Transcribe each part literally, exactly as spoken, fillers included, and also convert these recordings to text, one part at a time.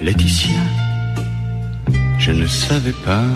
Laetitia, je ne savais pas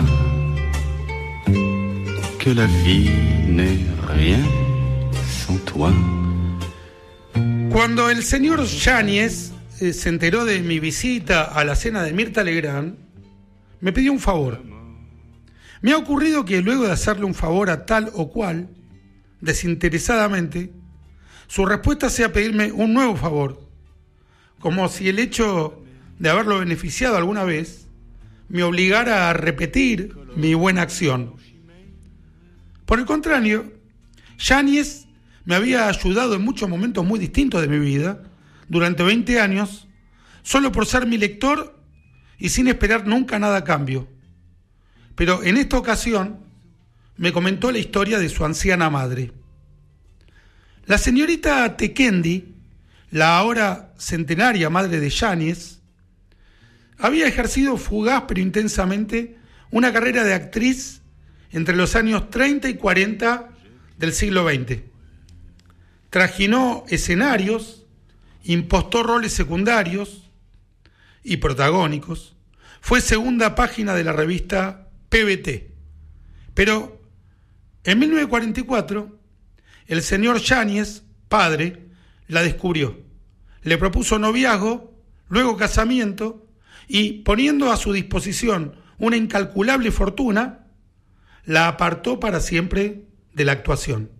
que la vie n'est rien sans toi. Cuando el señor Yáñez eh, se enteró de mi visita a la cena de Mirta Legrand, me pidió un favor. Me ha ocurrido que luego de hacerle un favor a tal o cual, desinteresadamente, su respuesta sea pedirme un nuevo favor, como si el hecho de haberlo beneficiado alguna vez me obligara a repetir mi buena acción. Por el contrario, Yáñez me había ayudado en muchos momentos muy distintos de mi vida, durante veinte años, solo por ser mi lector y sin esperar nunca nada a cambio. Pero en esta ocasión me comentó la historia de su anciana madre. La señorita Tequendi, la ahora centenaria madre de Yáñez, había ejercido fugaz pero intensamente una carrera de actriz entre los años treinta y cuarenta del siglo veinte. Trajinó escenarios, impostó roles secundarios y protagónicos, fue segunda página de la revista P B T. Pero en mil novecientos cuarenta y cuatro, el señor Yáñez, padre, la descubrió. Le propuso noviazgo, luego casamiento, y poniendo a su disposición una incalculable fortuna, la apartó para siempre de la actuación.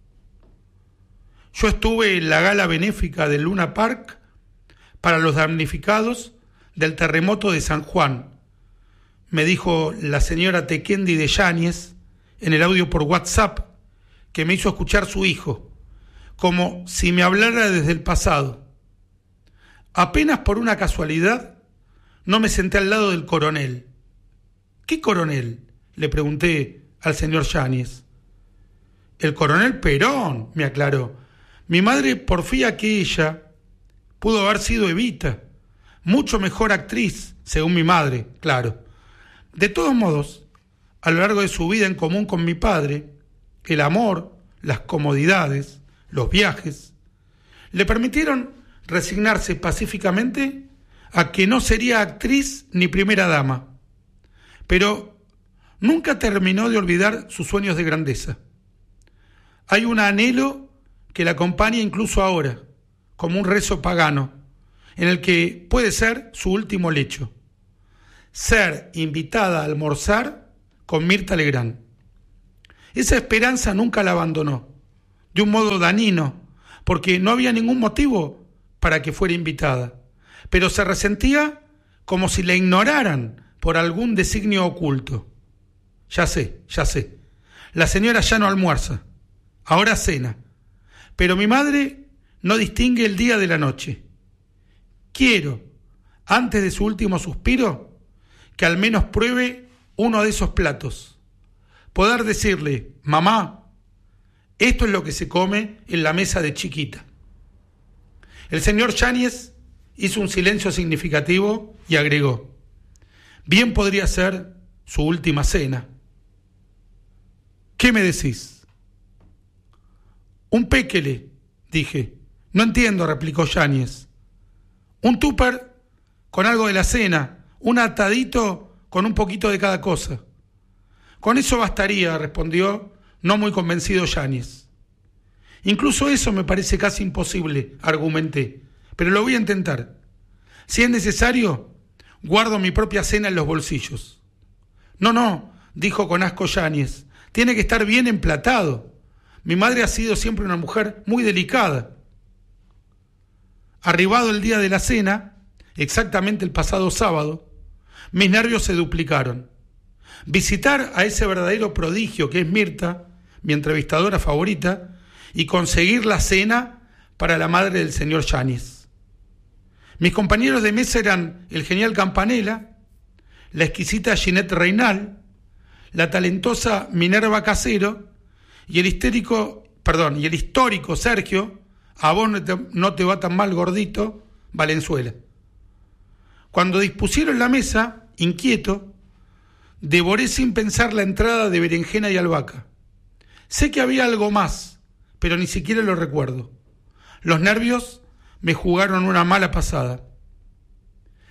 Yo estuve en la gala benéfica del Luna Park para los damnificados del terremoto de San Juan, me dijo la señora Tequendi de Yáñez en el audio por WhatsApp que me hizo escuchar su hijo, como si me hablara desde el pasado. Apenas por una casualidad no me senté al lado del coronel. ¿Qué coronel?, le pregunté al señor Yáñez. El coronel Perón, me aclaró. Mi madre porfía que ella pudo haber sido Evita, mucho mejor actriz, según mi madre, claro. De todos modos, a lo largo de su vida en común con mi padre, el amor, las comodidades, los viajes, le permitieron resignarse pacíficamente a que no sería actriz ni primera dama, pero nunca terminó de olvidar sus sueños de grandeza. Hay un anhelo que la acompaña incluso ahora, como un rezo pagano, en el que puede ser su último lecho: ser invitada a almorzar con Mirta Legrand. Esa esperanza nunca la abandonó, de un modo dañino, porque no había ningún motivo para que fuera invitada, pero se resentía como si la ignoraran por algún designio oculto. Ya sé, ya sé, la señora ya no almuerza, ahora cena, pero mi madre no distingue el día de la noche. Quiero, antes de su último suspiro, que al menos pruebe uno de esos platos. Poder decirle: mamá, esto es lo que se come en la mesa de chiquita. El señor Yáñez hizo un silencio significativo y agregó: bien podría ser su última cena. ¿Qué me decís? Un péquele, dije. No entiendo, replicó Yáñez. Un tupper con algo de la cena, un atadito con un poquito de cada cosa. Con eso bastaría, respondió, no muy convencido Yáñez. Incluso eso me parece casi imposible, argumenté, pero lo voy a intentar. Si es necesario, guardo mi propia cena en los bolsillos. No, no, dijo con asco Yáñez, tiene que estar bien emplatado. Mi madre ha sido siempre una mujer muy delicada. Arribado el día de la cena, exactamente el pasado sábado, mis nervios se duplicaron. Visitar a ese verdadero prodigio que es Mirta, mi entrevistadora favorita, y conseguir la cena para la madre del señor Yáñez. Mis compañeros de mesa eran el genial Campanella, la exquisita Ginette Reinal, la talentosa Minerva Casero y el histérico, perdón, y el histórico Sergio, a vos no te, no te va tan mal gordito, Valenzuela. Cuando dispusieron la mesa, inquieto, devoré sin pensar la entrada de berenjena y albahaca. Sé que había algo más, pero ni siquiera lo recuerdo. Los nervios me jugaron una mala pasada.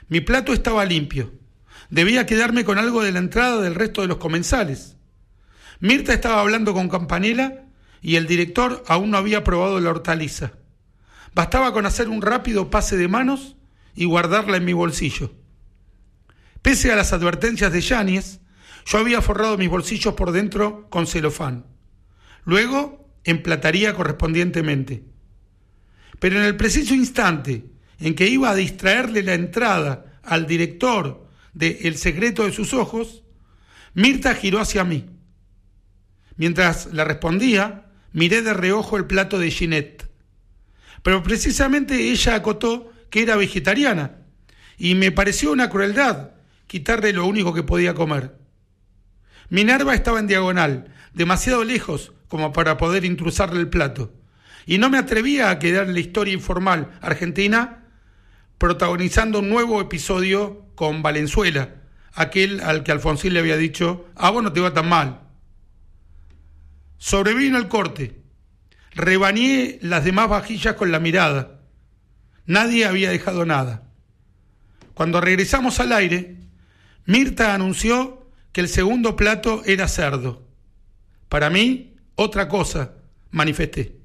Mi plato estaba limpio. Debía quedarme con algo de la entrada del resto de los comensales. Mirta estaba hablando con Campanella y el director aún no había probado la hortaliza. Bastaba con hacer un rápido pase de manos y guardarla en mi bolsillo. Pese a las advertencias de Yáñez, yo había forrado mis bolsillos por dentro con celofán. Luego emplataría correspondientemente. Pero en el preciso instante en que iba a distraerle la entrada al director de El secreto de sus ojos, Mirta giró hacia mí. Mientras la respondía, miré de reojo el plato de Ginette. Pero precisamente ella acotó que era vegetariana y me pareció una crueldad quitarle lo único que podía comer. Minerva estaba en diagonal, demasiado lejos como para poder intrusarle el plato, y no me atrevía a quedar en la historia informal argentina protagonizando un nuevo episodio con Valenzuela, aquel al que Alfonsín le había dicho: ah, vos no te va tan mal. Sobrevino el corte. Rebañé las demás vajillas con la mirada. Nadie había dejado nada. Cuando regresamos al aire, Mirta anunció que el segundo plato era cerdo. Para mí, otra cosa, manifesté.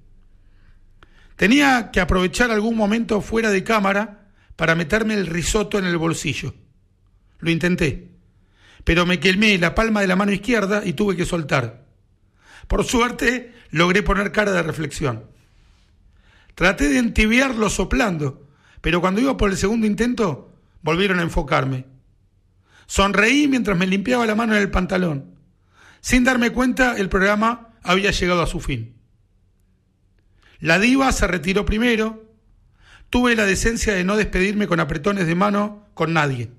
Tenía que aprovechar algún momento fuera de cámara para meterme el risotto en el bolsillo. Lo intenté, pero me quemé la palma de la mano izquierda y tuve que soltar. Por suerte, logré poner cara de reflexión. Traté de entibiarlo soplando, pero cuando iba por el segundo intento, volvieron a enfocarme. Sonreí mientras me limpiaba la mano en el pantalón. Sin darme cuenta, el programa había llegado a su fin. La diva se retiró primero. Tuve la decencia de no despedirme con apretones de mano con nadie.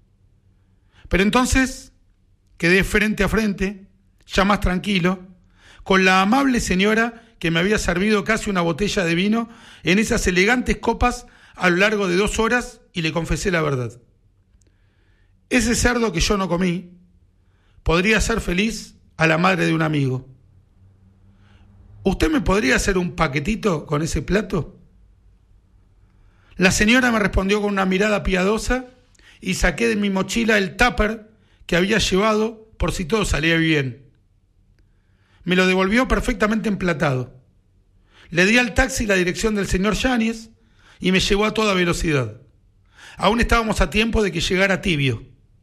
Pero entonces quedé frente a frente, ya más tranquilo, con la amable señora que me había servido casi una botella de vino en esas elegantes copas a lo largo de dos horas y le confesé la verdad. Ese cerdo que yo no comí podría hacer feliz a la madre de un amigo. ¿Usted me podría hacer un paquetito con ese plato? La señora me respondió con una mirada piadosa y saqué de mi mochila el tupper que había llevado por si todo salía bien. Me lo devolvió perfectamente emplatado. Le di al taxi la dirección del señor Yáñez y me llevó a toda velocidad. Aún estábamos a tiempo de que llegara Tibio.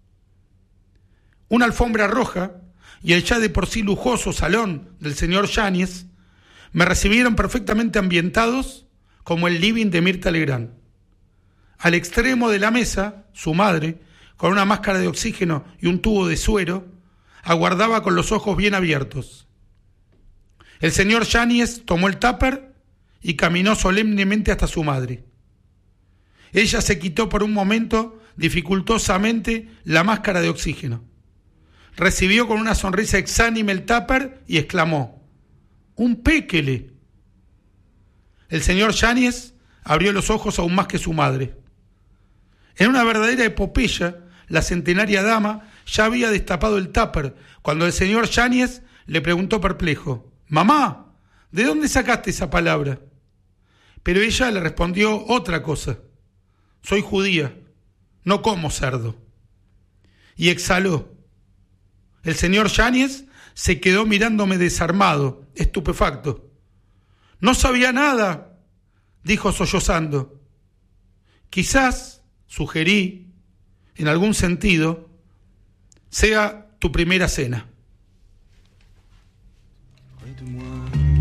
Una alfombra roja y el ya de por sí lujoso salón del señor Yáñez me recibieron perfectamente ambientados como el living de Mirta Legrand. Al extremo de la mesa, su madre, con una máscara de oxígeno y un tubo de suero, aguardaba con los ojos bien abiertos. El señor Yáñez tomó el tupper y caminó solemnemente hasta su madre. Ella se quitó por un momento dificultosamente la máscara de oxígeno. Recibió con una sonrisa exánime el tupper y exclamó: ¡un péquele! El señor Yáñez abrió los ojos aún más que su madre. En una verdadera epopeya, la centenaria dama ya había destapado el tupper cuando el señor Yáñez le preguntó perplejo: «Mamá, ¿de dónde sacaste esa palabra?» Pero ella le respondió otra cosa: «Soy judía, no como cerdo». Y exhaló. El señor Yáñez se quedó mirándome desarmado, estupefacto. «No sabía nada», dijo sollozando. «Quizás», sugerí, en algún sentido, «sea tu primera cena». Près de moi,